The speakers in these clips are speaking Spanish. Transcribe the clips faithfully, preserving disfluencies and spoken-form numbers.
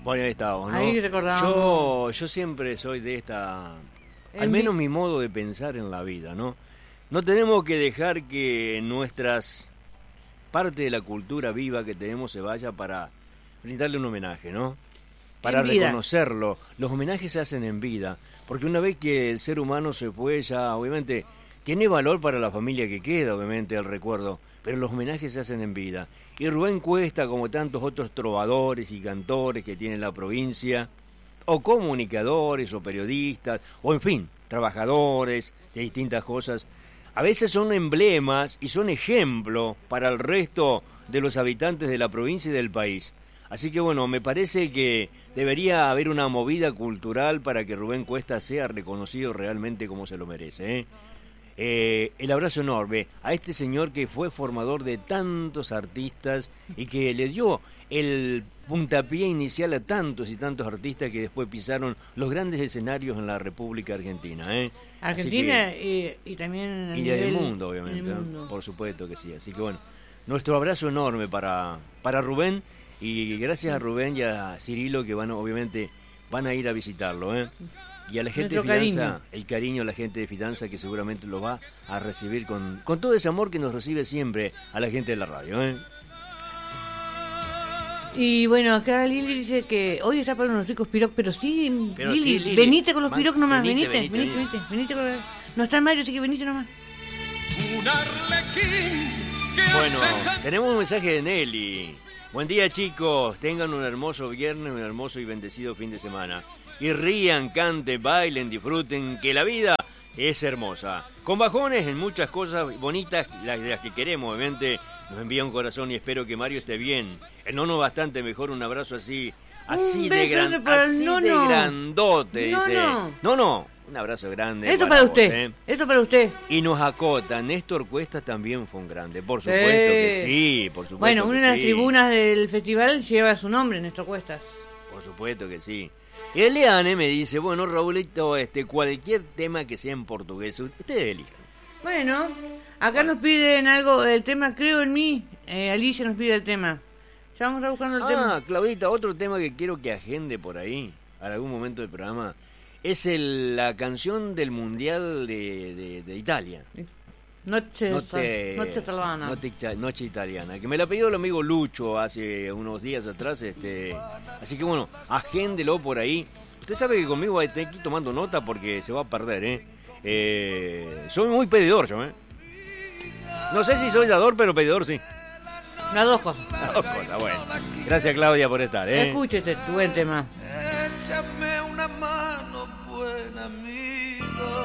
Bueno, ahí estamos, ¿no? Ahí recordamos. Yo, yo siempre soy de esta, al menos mi modo de pensar en la vida, ¿no? No tenemos que dejar que nuestras parte de la cultura viva que tenemos se vaya para brindarle un homenaje, ¿no? Para reconocerlo. Los homenajes se hacen en vida, porque una vez que el ser humano se fue, ya obviamente tiene valor para la familia que queda, obviamente, el recuerdo, pero los homenajes se hacen en vida. Y Rubén Cuesta, como tantos otros trovadores y cantores que tiene la provincia, o comunicadores, o periodistas, o en fin, trabajadores de distintas cosas, a veces son emblemas y son ejemplo para el resto de los habitantes de la provincia y del país. Así que bueno, me parece que debería haber una movida cultural para que Rubén Cuesta sea reconocido realmente como se lo merece, ¿eh? Eh, el abrazo enorme a este señor que fue formador de tantos artistas y que le dio el puntapié inicial a tantos y tantos artistas que después pisaron los grandes escenarios en la República Argentina, ¿eh? Argentina que, y, y también y del mundo, obviamente, mundo. Por supuesto que sí. Así que bueno, nuestro abrazo enorme para, para Rubén, y gracias a Rubén y a Cirilo que van, obviamente van a ir a visitarlo, ¿eh? Y a la gente Nuestro de Fidanza, cariño. el cariño a la gente de Fidanza que seguramente lo va a recibir con, con todo ese amor que nos recibe siempre a la gente de la radio, ¿eh? Y bueno, acá Lili dice que hoy está para unos ricos piroc, pero sí, Pero Lili, sí, Lili, venite con los man, piroc nomás, venite, venite, venite, venite, venite, venite con los... No está Mario, así que venite nomás. Un arlequín que Bueno, hace... tenemos un mensaje de Nelly. Buen día, chicos, tengan un hermoso viernes, un hermoso y bendecido fin de semana. Y rían, canten, bailen, disfruten, que la vida es hermosa. Con bajones en muchas cosas bonitas, las, las que queremos, obviamente, nos envía un corazón y espero que Mario esté bien. El nono bastante mejor, un abrazo así, así, Un de, beso gran, para el así nono. de grandote, dice. Nono. No, no, un abrazo grande. Esto para vos, usted, ¿eh? esto para usted. Y nos acota, Néstor Cuesta también fue un grande, por supuesto Sí. que sí, por supuesto Bueno, que una de las sí. tribunas del festival lleva su nombre, Néstor Cuestas. Por supuesto que sí. Y Eliane me dice, bueno, Raulito, este, cualquier tema que sea en portugués, ustedes elijan. Bueno, acá nos piden algo, el tema Creo en mí. Eh, Alicia nos pide el tema. Ya vamos a estar buscando el Ah, tema. Claudita, otro tema que quiero que agende por ahí, a algún momento del programa, es el, la canción del Mundial de, de, de Italia. Noche, Noche, noche italiana. Noche, noche italiana, que me la pidió el amigo Lucho hace unos días atrás, este, así que bueno, agéndelo por ahí. Usted sabe que conmigo hay que ir tomando nota porque se va a perder, ¿eh? eh soy muy pedidor yo, ¿eh? No sé si soy dador, pero pedidor sí. Las dos cosas. Las dos cosas, bueno. Gracias, Claudia, por estar, ¿eh? Escuche este buen tema. Échame una mano, buen amigo.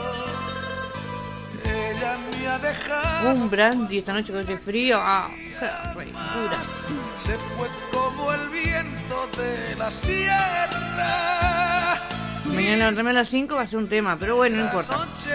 Ella me ha dejado. Un brandy esta noche con este frío. Ah, qué ricura. Se fue como el viento de la sierra. Mañana levantarme a las cinco va a ser un tema, pero bueno, no importa. Noche